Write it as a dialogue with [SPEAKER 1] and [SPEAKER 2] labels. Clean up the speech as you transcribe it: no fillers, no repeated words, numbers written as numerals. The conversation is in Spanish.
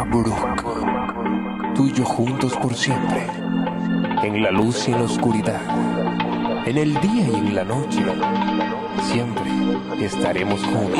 [SPEAKER 1] Buruk, tú y yo juntos por siempre, en la luz y en la oscuridad, en el día y en la noche, siempre estaremos juntos.